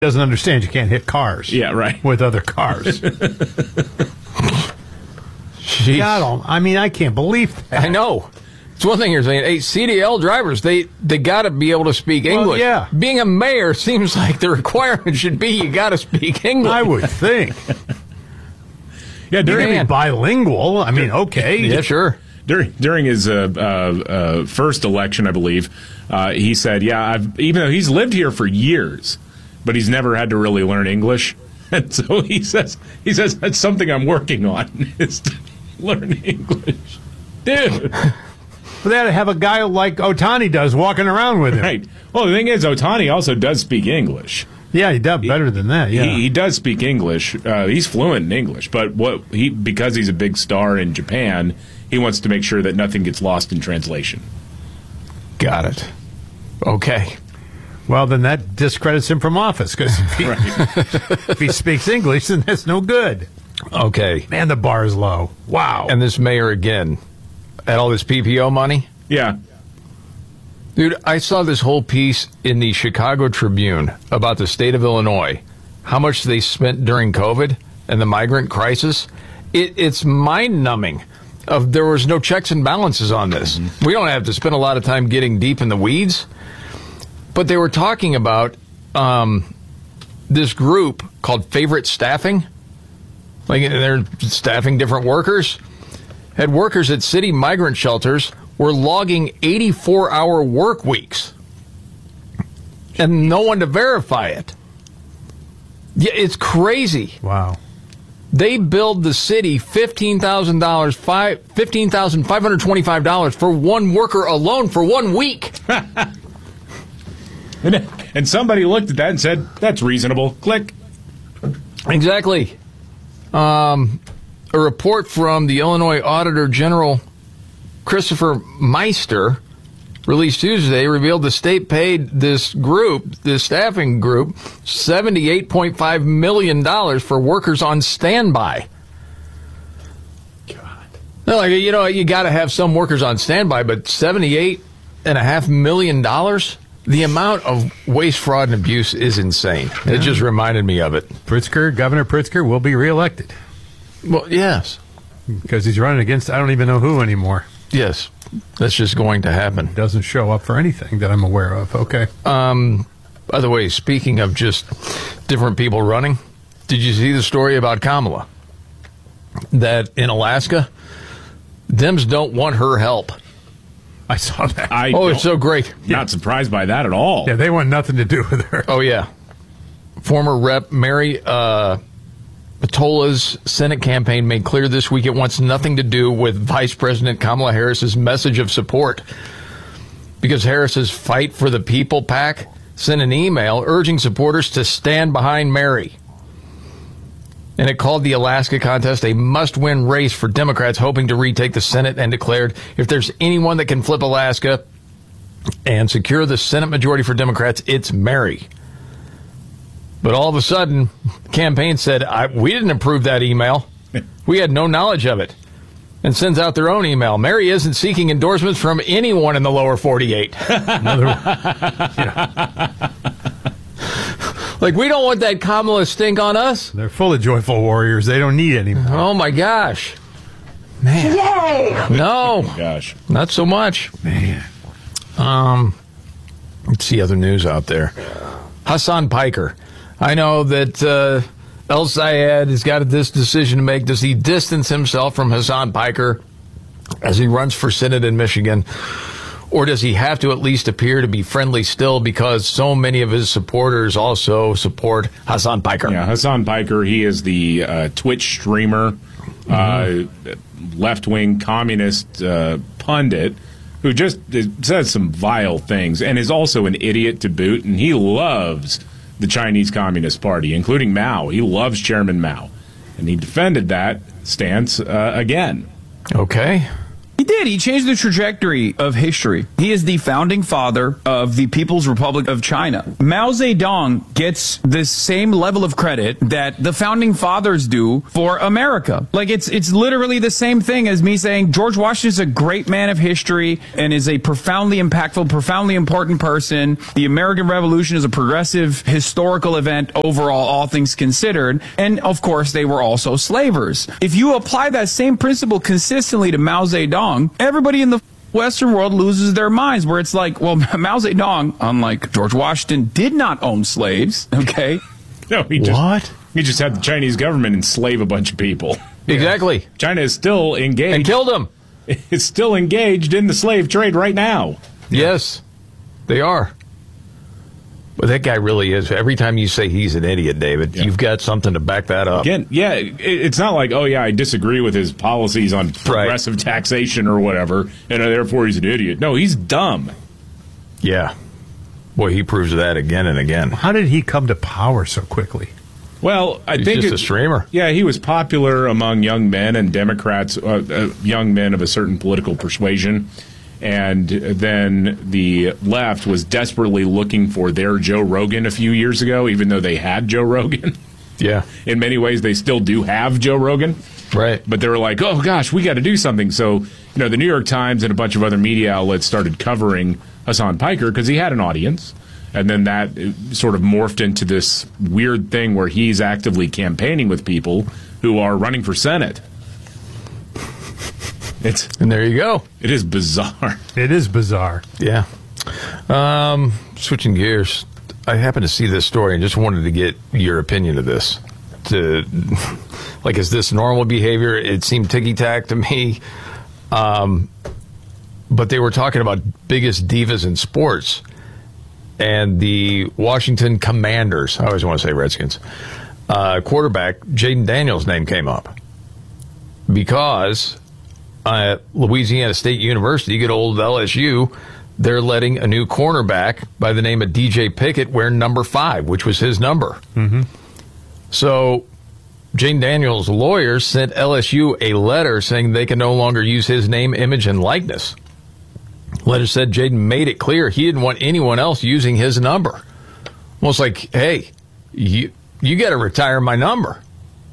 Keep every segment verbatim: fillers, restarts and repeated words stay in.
doesn't understand you can't hit cars. Yeah, right. With other cars. Jeez. God, I mean, I can't believe that. I know. It's one thing you're saying. Hey, C D L drivers, they, they got to be able to speak English. Well, yeah. Being a mayor seems like the requirement should be you got to speak English. I would think. Yeah, You're during going to be bilingual. I mean, okay. Yeah, sure. During during his uh, uh, uh, first election, I believe, uh, he said, "Yeah, I've, even though he's lived here for years, but he's never had to really learn English." And so he says, "He says that's something I'm working on is to learn English, dude." But they had to have a guy like Otani does walking around with him. Right. Well, the thing is, Otani also does speak English. Yeah, he does better than that. Yeah, he, he does speak English. Uh, he's fluent in English, but what he because he's a big star in Japan, he wants to make sure that nothing gets lost in translation. Got it. Okay. Well, then that discredits him from office because if, he- Right. if he speaks English, then that's no good. Okay. Man, the bar is low. Wow. And this mayor again, had all this P P O money? Yeah. Dude, I saw this whole piece in the Chicago Tribune about the state of Illinois, how much they spent during COVID and the migrant crisis. It, it's mind-numbing. Of there was no checks and balances on this. Mm-hmm. We don't have to spend a lot of time getting deep in the weeds. But they were talking about um, this group called Favorite Staffing. Like they're staffing different workers. Had workers at city migrant shelters were logging eighty-four hour work weeks. And no one to verify it. Yeah, it's crazy. Wow. They billed the city fifteen thousand dollars, fifteen thousand five hundred twenty-five dollars for one worker alone for one week. and, and somebody looked at that and said, that's reasonable. Click. Exactly. Um, a report from the Illinois Auditor General, Christopher Meister, released Tuesday, revealed the state paid this group, this staffing group, seventy-eight point five million dollars for workers on standby. God. Now, like, you know, you got to have some workers on standby, but seventy-eight point five million dollars? The amount of waste, fraud, and abuse is insane. It just reminded me of it. Pritzker, Governor Pritzker, will be reelected. Well, yes. Because he's running against I don't even know who anymore. Yes. That's just going to happen. Doesn't show up for anything that I'm aware of. Okay. Um, by the way, speaking of just different people running, did you see the story about Kamala? That in Alaska, Dems don't want her help. I saw that. I oh, it's so great. Not surprised by that at all. Yeah, they want nothing to do with her. Oh, yeah. Former Rep Mary uh, Patola's Senate campaign made clear this week it wants nothing to do with Vice President Kamala Harris's message of support. Because Harris's Fight for the People PAC sent an email urging supporters to stand behind Mary. And it called the Alaska contest a must-win race for Democrats hoping to retake the Senate and declared if there's anyone that can flip Alaska and secure the Senate majority for Democrats, it's Mary. But all of a sudden, the campaign said, I, we didn't approve that email. We had no knowledge of it. And sends out their own email. Mary isn't seeking endorsements from anyone in the lower forty-eight. Another, yeah. Like, we don't want that Kamala stink on us. They're full of joyful warriors. They don't need any more. Oh, my gosh. Man. Yay! No. Oh, gosh. Not so much. Man. Um, let's see other news out there. Hassan Piker. I know that uh, El Sayed has got this decision to make. Does he distance himself from Hassan Piker as he runs for Senate in Michigan? Or does he have to at least appear to be friendly still because so many of his supporters also support Hassan Piker? Yeah, Hassan Piker, he is the uh, Twitch streamer, mm-hmm. uh, left-wing communist uh, pundit who just says some vile things and is also an idiot to boot, and he loves the Chinese Communist Party, including Mao. He loves Chairman Mao, and he defended that stance uh, again. Okay. He did. He changed the trajectory of history. He is the founding father of the People's Republic of China. Mao Zedong gets the same level of credit that the founding fathers do for America. Like, it's it's literally the same thing as me saying George Washington is a great man of history and is a profoundly impactful, profoundly important person. The American Revolution is a progressive historical event overall, all things considered. And, of course, they were also slavers. If you apply that same principle consistently to Mao Zedong, everybody in the Western world loses their minds, where it's like, well, Mao Zedong, unlike George Washington, did not own slaves, okay? No, he just, What? he just had the Chinese government enslave a bunch of people. Exactly. China is still engaged. And killed them. It's still engaged in the slave trade right now. Yes, they are. But that guy really is. Every time you say he's an idiot, David, Yeah. you've got something to back that up. Again, yeah, it, it's not like, oh, yeah, I disagree with his policies on progressive taxation or whatever, and therefore he's an idiot. No, he's dumb. Yeah. Boy, he proves that again and again. How did he come to power so quickly? Well, I He's think just it- a streamer. Yeah, he was popular among young men and Democrats, uh, uh, young men of a certain political persuasion. And then the left was desperately looking for their Joe Rogan a few years ago, even though they had Joe Rogan. Yeah. In many ways, they still do have Joe Rogan. Right. But they were like, oh, gosh, we got to do something. So, you know, the New York Times and a bunch of other media outlets started covering Hassan Piker because he had an audience. And then that sort of morphed into this weird thing where he's actively campaigning with people who are running for Senate. It's And there you go. It is bizarre. It is bizarre. Yeah. Um, switching gears, I happened to see this story and just wanted to get your opinion of this. To like, is this normal behavior? It seemed ticky-tack to me. Um, but they were talking about biggest divas in sports. And the Washington Commanders, I always want to say Redskins, uh, quarterback Jaden Daniels' name came up. Because uh, at Louisiana State University, good old L S U, they're letting a new cornerback by the name of D J Pickett wear number five, which was his number. Mm-hmm. So Jaden Daniels' lawyers sent L S U a letter saying they can no longer use his name, image, and likeness. Letter said Jaden made it clear he didn't want anyone else using his number. Almost like, hey, you you got to retire my number.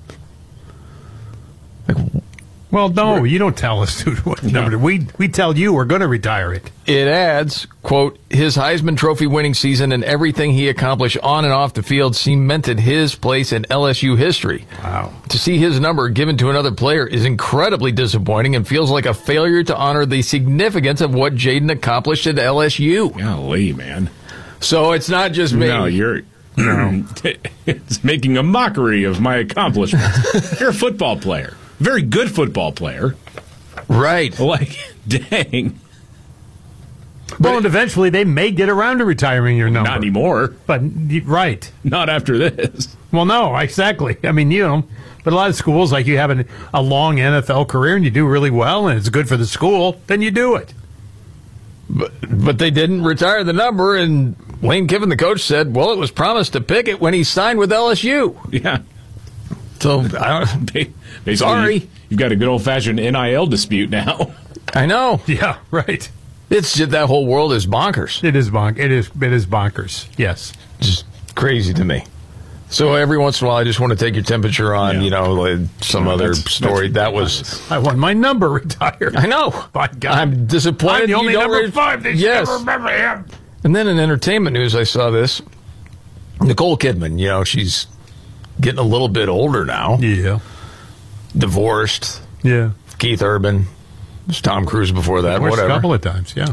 Like, Well, no, you don't tell us dude, what number. We we tell you we're going to retire it. it adds, quote, his Heisman Trophy winning season and everything he accomplished on and off the field cemented his place in L S U history. Wow. To see his number given to another player is incredibly disappointing and feels like a failure to honor the significance of what Jaden accomplished at L S U. Golly, man. So it's not just me. No, you're... No. It's making a mockery of my accomplishments. You're a football player. Very good football player. Right. Like, dang. Well, and eventually they may get around to retiring your number. Not anymore. But, right. Not after this. Well, no, exactly. I mean, you know, but a lot of schools, like you have an, a long N F L career and you do really well and it's good for the school, then you do it. But, but they didn't retire the number, and Lane Kiffin, the coach, said, well, it was promised to Pickett when he signed with L S U. Yeah. So, I don't, Basically, Sorry. You've got a good old-fashioned N I L dispute now. I know. Yeah, right. It's just that whole world is bonkers. It is bonk. It is. It is bonkers. Yes. Just crazy to me. So every once in a while, I just want to take your temperature on, Yeah. you know, like some No, other that's- story. that's That was, I want my number retired. I know. By God. I'm disappointed. I'm the you only don't number raise- five that yes. should remember him. And then in entertainment news, I saw this. Nicole Kidman, you know, she's getting a little bit older now. Yeah. Divorced. Yeah. Keith Urban. It was Tom Cruise before that. Worked Whatever. a couple of times. Yeah.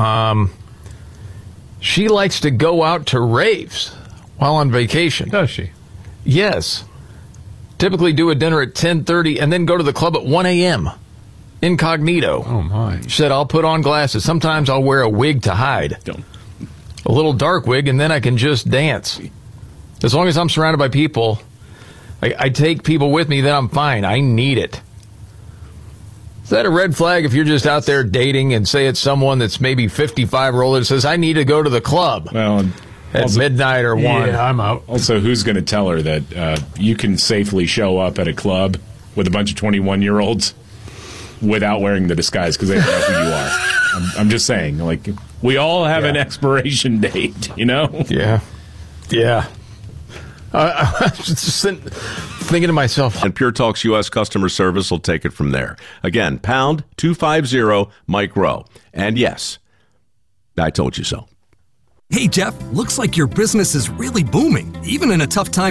She likes to go out to raves while on vacation. Does she? Yes. Typically do a dinner at ten thirty and then go to the club at one a.m. Incognito. Oh my. She said, I'll put on glasses. Sometimes I'll wear a wig to hide. Don't. A little dark wig, and then I can just dance. As long as I'm surrounded by people, I, I take people with me, then I'm fine. I need it. Is that a red flag if you're just out there dating and say it's someone that's maybe fifty-five or older that says, I need to go to the club Well, and at also, midnight or one? Yeah, I'm out. also, who's going to tell her that uh, you can safely show up at a club with a bunch of twenty-one-year-olds? without wearing the disguise because they don't know who you are. I'm, I'm just saying, like, we all have Yeah. an expiration date, you know? Yeah. Yeah. Uh, I was just sitting, thinking to myself, And Pure Talk's U S customer service will take it from there. Again, pound two fifty Mike Rowe. And yes, I told you so. Hey, Jeff, looks like your business is really booming, even in a tough time